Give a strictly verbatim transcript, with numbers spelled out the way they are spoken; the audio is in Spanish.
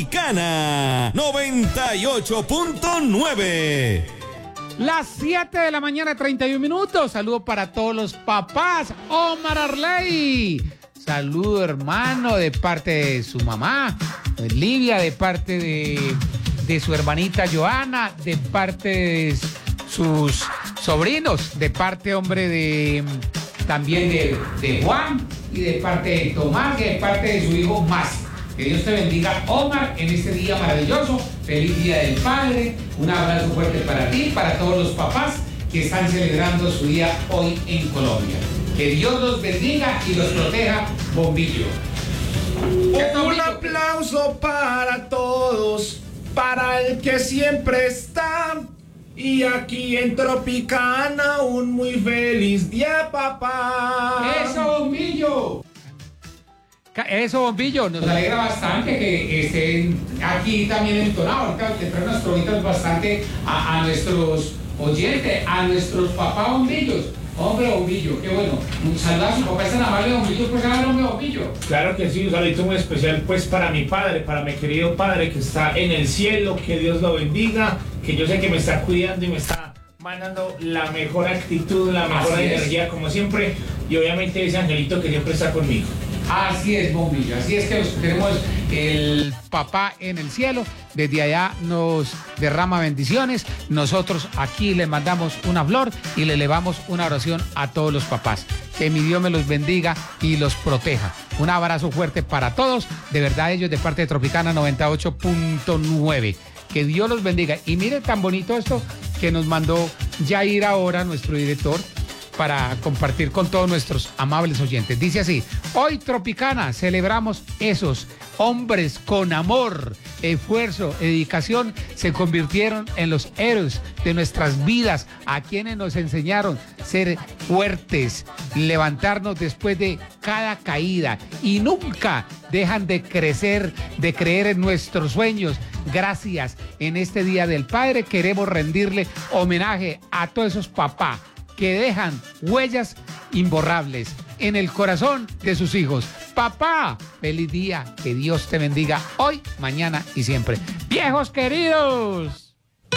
Tropicana noventa y ocho punto nueve. Las siete de la mañana, treinta y un minutos. Saludo para todos los papás. Omar Arley. Saludo, hermano, de parte de su mamá, Livia, de parte de, de su hermanita Joana, de parte de sus sobrinos, de parte, hombre, de también de, de Juan, y de parte de Tomás, y de parte de su hijo Más. Que Dios te bendiga, Omar, en este día maravilloso. Feliz Día del Padre. Un abrazo fuerte para ti, para todos los papás que están celebrando su día hoy en Colombia. Que Dios los bendiga y los proteja, Bombillo. Un aplauso para todos, para el que siempre está. Y aquí en Tropicana, un muy feliz día, papá. ¡Eso, Bombillo! Eso, Bombillo, nos alegra bastante que estén aquí también entonados. Ahorita le traen unas tronitas bastante a, a nuestros oyentes, a nuestros papás bombillos. Hombre, Bombillo, qué bueno. Un saludo a su papá, es tan amable, Bombillo, pues hágalo, hombre, Bombillo. Claro que sí, un saludito muy especial pues para mi padre, para mi querido padre que está en el cielo, que Dios lo bendiga, que yo sé que me está cuidando y me está mandando la mejor actitud, la mejor Así energía es. como siempre, y obviamente ese angelito que siempre está conmigo. Así es, Bombillo, así es que los, tenemos el papá en el cielo, desde allá nos derrama bendiciones, nosotros aquí le mandamos una flor y le elevamos una oración a todos los papás. Que mi Dios me los bendiga y los proteja. Un abrazo fuerte para todos, de verdad ellos de parte de Tropicana noventa y ocho punto nueve. Que Dios los bendiga. Y mire tan bonito esto que nos mandó Jair ahora, nuestro director, para compartir con todos nuestros amables oyentes. Dice así: hoy Tropicana celebramos esos hombres con amor, esfuerzo, dedicación, se convirtieron en los héroes de nuestras vidas, a quienes nos enseñaron a ser fuertes, levantarnos después de cada caída y nunca dejan de crecer, de creer en nuestros sueños. Gracias. En este Día del Padre queremos rendirle homenaje a todos esos papás que dejan huellas imborrables en el corazón de sus hijos. Papá, feliz día, que Dios te bendiga hoy, mañana y siempre. ¡Viejos queridos!